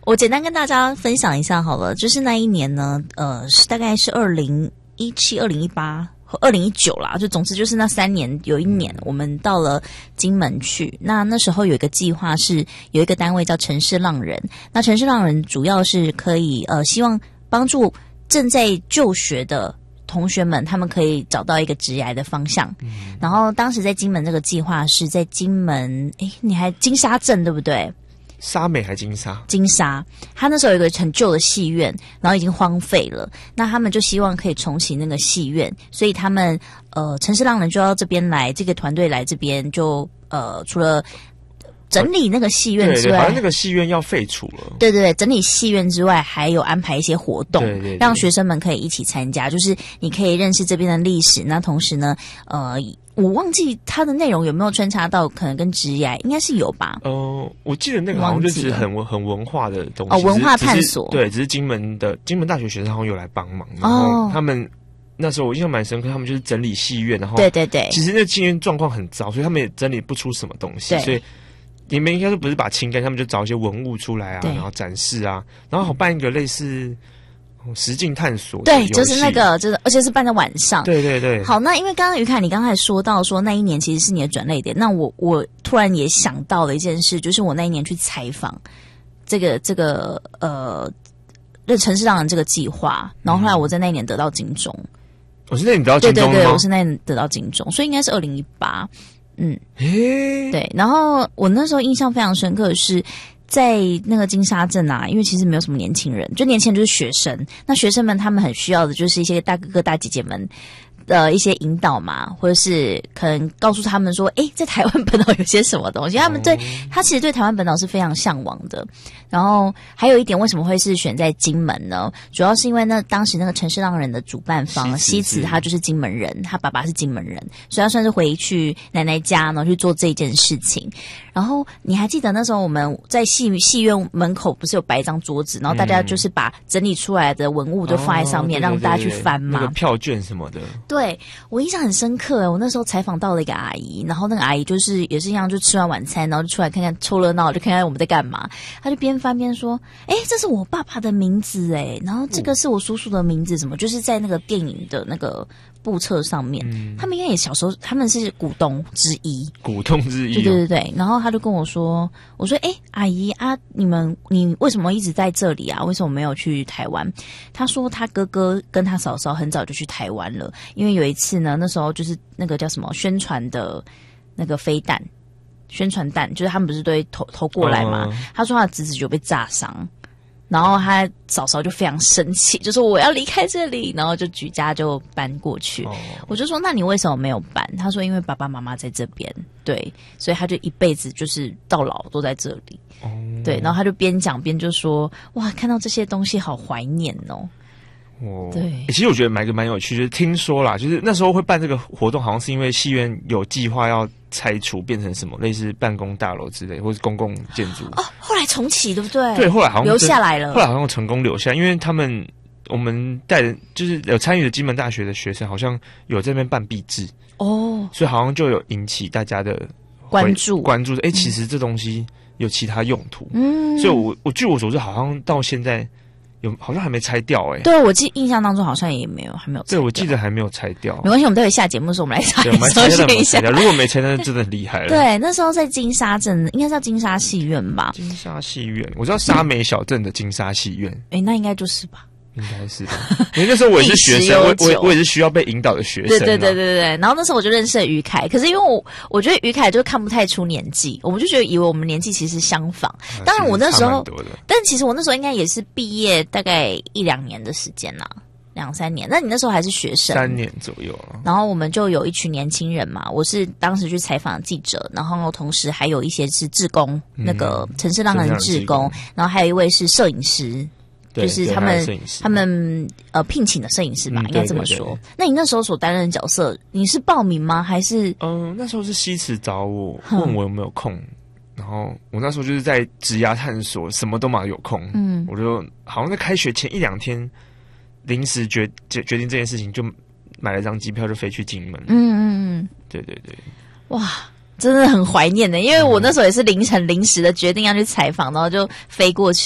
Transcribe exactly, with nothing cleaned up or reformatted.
我简单跟大家分享一下好了，就是那一年呢，呃，是大概是二零一七、二零一八和二零一九啦，就总之就是那三年，有一年我们到了金门去。那那时候有一个计划是有一个单位叫城市浪人，那城市浪人主要是可以呃希望帮助正在就学的同学们，他们可以找到一个职业的方向。嗯、然后当时在金门这个计划是在金门，诶，你还金沙镇对不对？ 沙美还金沙？ 金沙，他那时候有一个很旧的戏院，然后已经荒废了。那他们就希望可以重启那个戏院，所以他们呃城市浪人就要这边来，这个团队来这边就呃除了整理那个戏院之外， 对对，好像那个戏院要废除了。 对对对，整理戏院之外，还有安排一些活动， 对对对， 让学生们可以一起参加。就是你可以认识这边的历史，那同时呢，呃，我忘记它的内容有没有穿插到可能跟职业，应该是有吧？ 呃，我记得那个好像就是很文很文化的东西， 哦，文化探索。 对，只是金门的金门大学学生好像有来帮忙，然后他们。哦，那时候我印象蛮深刻，他们就是整理戏院，然后对对对， 其实那戏院状况很糟，所以他们也整理不出什么东西，所以你们应该说不是把清干，他们就找一些文物出来啊，然后展示啊，然后好办一个类似实境探索的游戏， 对，就是那个，就是而且是办在晚上， 对对对。 好，那因为刚刚于凯你刚才说到说那一年其实是你的转捩点，那我我突然也想到了一件事，就是我那一年去采访这个这个呃，这城市浪人这个计划，然后后来我在那一年得到金钟。 我是那年得到金钟吗？ 对对对，我是那年得到金钟，所以应该是二零一八。嗯， 诶， 对。然后我那时候印象非常深刻的是，在那个金沙镇啊，因为其实没有什么年轻人，就年轻人就是学生。那学生们他们很需要的就是一些大哥哥大姐姐们的一些引导嘛，或者是可能告诉他们说，诶，在台湾本岛有些什么东西，他们对、哦、他其实对台湾本岛是非常向往的。然后还有一点，为什么会是选在金门呢？主要是因为那当时那个城市浪人的主办方西子，他就是金门人，他爸爸是金门人，所以他算是回去奶奶家，然后去做这件事情。然后你还记得那时候我们在戏戏院门口不是有摆一张桌子，然后大家就是把整理出来的文物都放在上面，哦、让大家去翻嘛， 那个票券什么的。 对，我印象很深刻，我那时候采访到了一个阿姨，然后那个阿姨就是也是一样，就吃完晚餐，然后就出来看看凑热闹，就看看我们在干嘛。她就边翻边说：“哎，这是我爸爸的名字哎，然后这个是我叔叔的名字，什么就是在那个电影的那个簿册上面。嗯、他们应该也小时候，他们是股东之一， 股东之一、哦。 对对对对。然后他就跟我说：“我说哎，阿姨啊，你们你为什么一直在这里啊？为什么没有去台湾？”他说他哥哥跟他嫂嫂很早就去台湾了，因为有一次呢，那时候就是那个叫什么宣传的那个飞弹。宣传弹就是他们不是都会投投过来嘛、嗯？他说他的侄子就被炸伤，然后他嫂嫂就非常生气，就说我要离开这里，然后就举家就搬过去。哦、我就说那你为什么没有搬？他说因为爸爸妈妈在这边，对，所以他就一辈子就是到老都在这里。哦、对，然后他就边讲边就说哇，看到这些东西好怀念哦。 哦，对、欸，其实我觉得买个蛮有趣，就是听说啦，就是那时候会办这个活动，好像是因为戏院有计划要拆除，变成什么类似办公大楼之类，或是公共建筑。 哦，后来重启，对不对？ 对，后来好像留下来了， 后来好像成功留下，因为他们我们带人就是有参与的金门大学的学生，好像有在那边办毕制哦，所以好像就有引起大家的关注， 关注。哎、欸，其实这东西有其他用途，嗯，所以我我据我所知，好像到现在。有好像还没拆掉哎、欸， 对我记印象当中好像也没有，还没有拆掉。 对，我记得还没有拆掉。 没关系，我们待会下节目的时候我们来查一下。 如果没拆，那真的很厉害了。 对，那时候在金沙镇，应该叫金沙戏院吧？ 金沙戏院，我知道沙美小镇的金沙戏院。 哎、欸，那应该就是吧。 应该是吧，因为那时候我也是学生，我我我也是需要被引导的学生。 对对对对对。然后那时候我就认识了于凯，可是因为我我觉得于凯就看不太出年纪，我们就觉得以为我们年纪其实相仿。啊、当然我那时候，但其实我那时候应该也是毕业大概一两年的时间啦，两三年。那你那时候还是学生， 三年左右了。 然后我们就有一群年轻人嘛，我是当时去采访记者，然后同时还有一些是志工，嗯、那个城市浪人志工，然后还有一位是摄影师。就是他们他们呃聘请的摄影师吧、嗯，应该这么说。对对对，那你那时候所担任的角色，你是报名吗？还是？ 嗯、呃，那时候是西池找我，问我有没有空，然后我那时候就是在职涯探索，什么都嘛有空。嗯，我就好像在开学前一两天，临时决决决定这件事情，就买了张机票就飞去金门。嗯嗯嗯，对对对， 哇。真的很怀念的，因为我那时候也是凌晨临时的决定要去采访，然后就飞过去。